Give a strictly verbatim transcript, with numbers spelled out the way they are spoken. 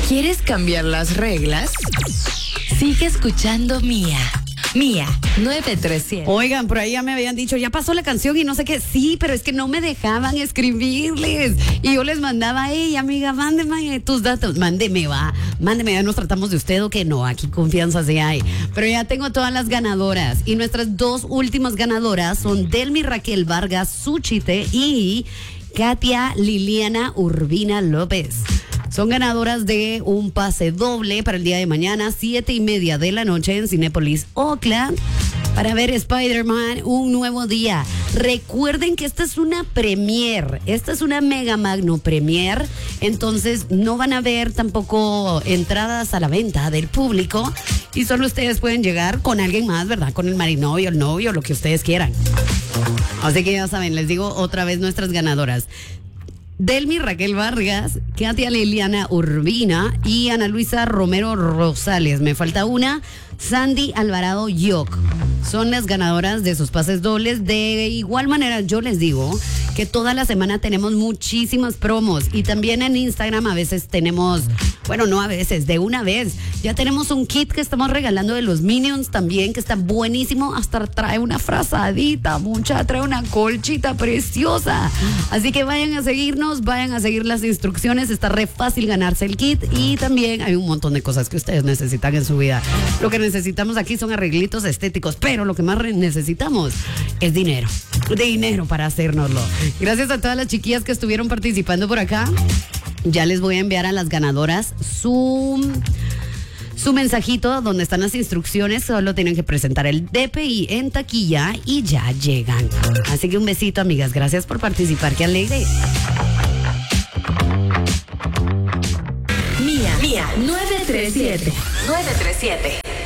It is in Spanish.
¿Quieres cambiar las reglas? Sigue escuchando Mía. Mía, nueve tres siete. Oigan, por ahí ya me habían dicho, ya pasó la canción y no sé qué. Sí, pero es que no me dejaban escribirles. Y yo les mandaba, hey, amiga, mándeme tus datos. Mándeme, va. Mándeme, ya nos tratamos de usted o que no. Aquí confianza sí hay. Pero ya tengo todas las ganadoras. Y nuestras dos últimas ganadoras son Delmi Raquel Vargas Suchite y Katia Liliana Urbina López. Son ganadoras de un pase doble para el día de mañana, siete y media de la noche en Cinépolis Oakland, para ver Spider-Man Un Nuevo Día. Recuerden que esta es una premier, esta es una mega magno premier, entonces no van a ver tampoco entradas a la venta del público y solo ustedes pueden llegar con alguien más, ¿verdad? Con el marinovio, el novio, lo que ustedes quieran. Así que ya saben, les digo otra vez nuestras ganadoras. Delmi Raquel Vargas, Katia Liliana Urbina y Ana Luisa Romero Rosales. Me falta una, Sandy Alvarado Yoc. Son las ganadoras de sus pases dobles. De igual manera, yo les digo que toda la semana tenemos muchísimas promos y también en Instagram a veces tenemos, bueno, no a veces, de una vez. Ya tenemos un kit que estamos regalando de los Minions también, que está buenísimo. Hasta trae una frazadita, mucha, trae una colchita preciosa. Así que vayan a seguirnos, vayan a seguir las instrucciones. Está re fácil ganarse el kit y también hay un montón de cosas que ustedes necesitan en su vida. Lo que necesitamos aquí son arreglitos estéticos, pero lo que más necesitamos es dinero. Dinero para hacérnoslo. Gracias a todas las chiquillas que estuvieron participando por acá. Ya les voy a enviar a las ganadoras su, su mensajito donde están las instrucciones. Solo tienen que presentar el D P I en taquilla y ya llegan. Así que un besito, amigas. Gracias por participar. Qué alegre. Mía, Mía, nueve tres siete. nueve tres siete.